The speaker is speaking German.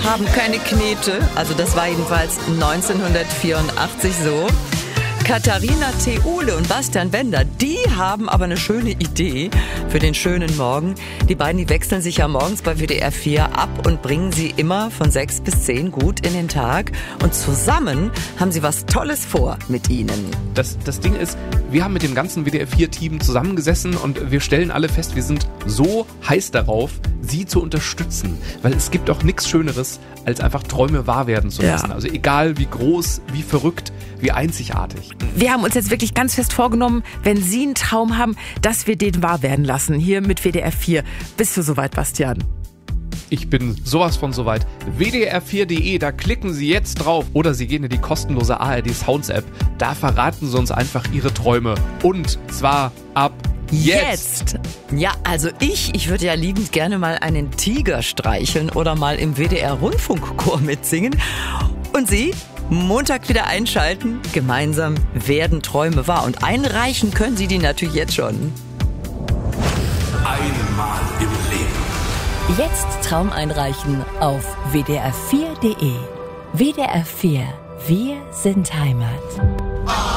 haben keine Knete. Also das war jedenfalls 1984 so. Katharina Theule und Bastian Bender, die haben aber eine schöne Idee für den schönen Morgen. Die beiden, die wechseln sich ja morgens bei WDR 4 ab und bringen sie immer von 6 bis 10 gut in den Tag. Und zusammen haben sie was Tolles vor mit ihnen. Das Ding ist, wir haben mit dem ganzen WDR 4-Team zusammengesessen und wir stellen alle fest, wir sind so heiß darauf, sie zu unterstützen. Weil es gibt doch nichts Schöneres, als einfach Träume wahr werden zu lassen. Ja. Also egal wie groß, wie verrückt, wie einzigartig. Wir haben uns jetzt wirklich ganz fest vorgenommen, wenn Sie einen Traum haben, dass wir den wahr werden lassen. Hier mit WDR 4. Bist du soweit, Bastian? Ich bin sowas von soweit. WDR4.de, da klicken Sie jetzt drauf. Oder Sie gehen in die kostenlose ARD Sounds App. Da verraten Sie uns einfach Ihre Träume. Und zwar ab jetzt! Ja, also ich würde ja liebend gerne mal einen Tiger streicheln oder mal im WDR-Rundfunkchor mitsingen. Und Sie? Montag wieder einschalten. Gemeinsam werden Träume wahr. Und einreichen können Sie die natürlich jetzt schon. Einmal im Leben. Jetzt Traum einreichen auf WDR4.de. WDR 4. Wir sind Heimat.